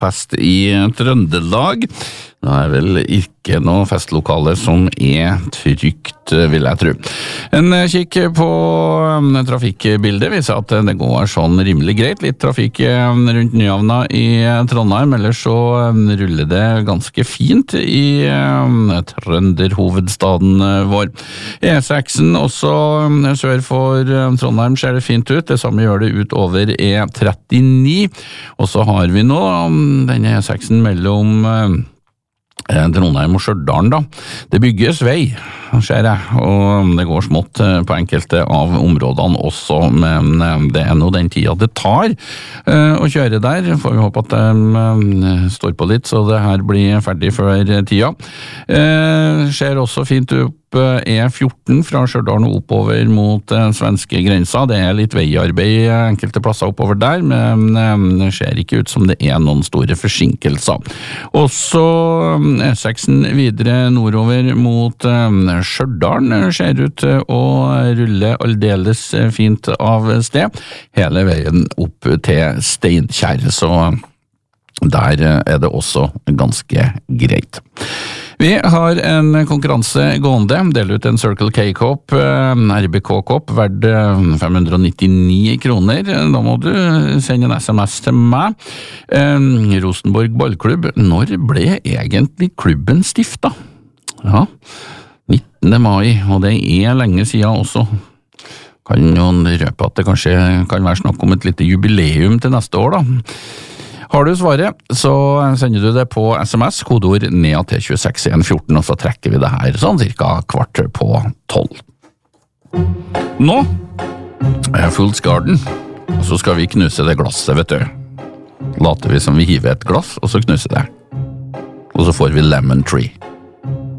fest i Trøndelag. Det vel ikke noe festlokale som trygt, vil jeg tro. En kikk på trafikkbildet viser at det går sånn rimelig greit. Litt trafikk rundt Nyhavna i Trondheim, ellers så ruller det ganske fint i trønderhovedstaden vår. E6-en også sør for Trondheim ser det fint ut, det samme gjør det ut over E39, og så har vi nå denne E6-en mellom Trondheim og Stjørdal da. Det bygges vei, ser jeg, og det går smått på enkelte av områdene også, men det nå den tida det tar å kjøre der. Får vi håpe at de står på litt, så det her blir ferdig før tida. Ser også fint opp E14 fra Stjørdal og oppover mot svenske grensa. Det litt veiarbeid enkelte plasser oppover der, men det ser ikke ut som det noen store forsinkelser. Også E6-en videre nordover mot Stjørdal ser ut å rulle aldeles fint av sted, hele veien opp til Steinkjer, så der det også ganske greit. Vi har en konkurranse gående, deler ut en Circle K-kopp, RBK-kopp, verdt 599 kroner. Da må du sende en SMS til meg. Rosenborg ballklubb, når ble egentlig klubben stiftet? Ja, 19. mai, og det lenge siden også. Kan noen røpe at det kanskje kan være snakk om et lite jubileum til neste år da? Har du svaret, så sender du det på SMS, kodeord NEA til 26114, og så trekker vi det her sånn cirka 11:15. Nå Fool's Garden, og så skal vi knuse det glasset, vet du. Later vi som vi hiver et glass, og så knuser det. Og så får vi Lemon Tree.